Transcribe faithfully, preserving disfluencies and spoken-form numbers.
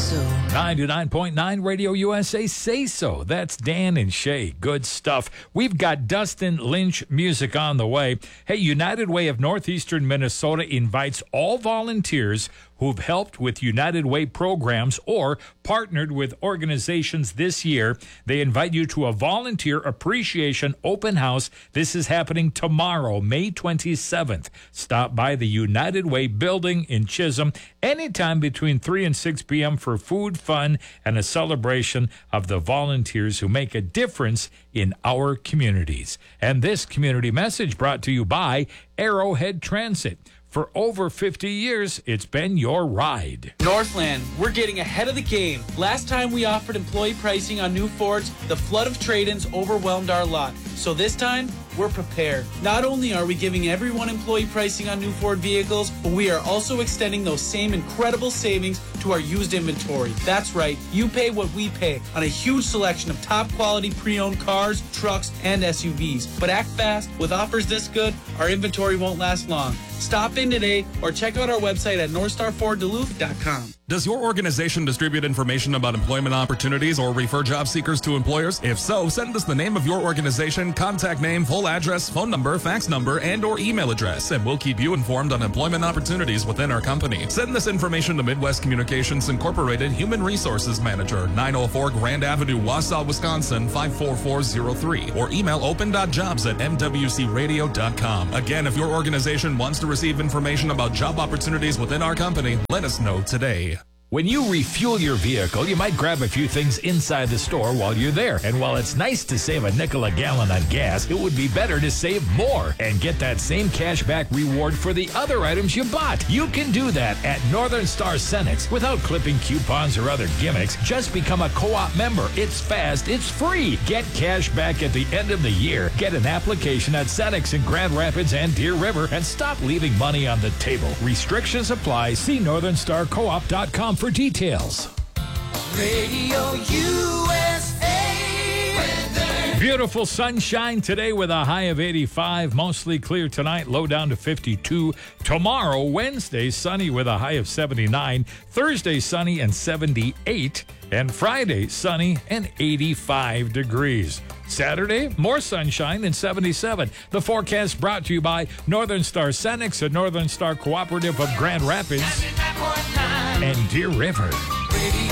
so. ninety-nine point nine Radio U S A Say So. That's Dan and Shay. Good stuff. We've got Dustin Lynch music on the way. Hey, United Way of Northeastern Minnesota invites all volunteers who've helped with United Way programs or partnered with organizations this year. They invite you to a volunteer appreciation open house. This is happening tomorrow, May twenty-seventh. Stop by the United Way building in Chisholm anytime between three and six p.m. for food, fun, and a celebration of the volunteers who make a difference in our communities. And this community message brought to you by Arrowhead Transit. For over fifty years, it's been your ride. Northland, we're getting ahead of the game. Last time we offered employee pricing on new Fords, the flood of trade-ins overwhelmed our lot. So this time, we're prepared. Not only are we giving everyone employee pricing on new Ford vehicles, but we are also extending those same incredible savings to our used inventory. That's right, you pay what we pay on a huge selection of top quality pre-owned cars, trucks, and S U Vs. But act fast. With offers this good, our inventory won't last long. Stop in today or check out our website at north star ford duluth dot com. Does your organization distribute information about employment opportunities or refer job seekers to employers? If so, send us the name of your organization, contact name, full address, phone number, fax number, and or email address, and we'll keep you informed on employment opportunities within our company. Send this information to Midwest Communications Incorporated Human Resources Manager, nine oh four Grand Avenue, Wausau, Wisconsin, five four four zero three, or email open dot jobs at m w c radio dot com. Again, if your organization wants to receive information about job opportunities within our company, let us know today. When you refuel your vehicle, you might grab a few things inside the store while you're there. And while it's nice to save a nickel a gallon on gas, it would be better to save more and get that same cashback reward for the other items you bought. You can do that at Northern Star Cenex without clipping coupons or other gimmicks. Just become a co-op member. It's fast. It's free. Get cash back at the end of the year. Get an application at Cenex in Grand Rapids and Deer River and stop leaving money on the table. Restrictions apply. See northern star co op dot com for details. Radio U S A weather. Beautiful sunshine today with a high of eighty-five. Mostly clear tonight, low down to fifty-two. Tomorrow, Wednesday, sunny with a high of seventy-nine. Thursday, sunny and seventy-eight. And Friday, sunny and eighty-five degrees. Saturday, more sunshine and seventy-seven. The forecast brought to you by Northern Star Cenex and Northern Star Cooperative of Grand Rapids and Deer River.